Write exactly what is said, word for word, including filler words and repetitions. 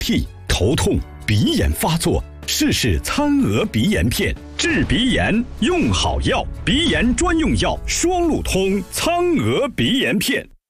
涕、头痛、鼻炎发作，试试苍鹅鼻炎片，治鼻炎用好药，鼻炎专用药双路通苍鹅鼻炎片。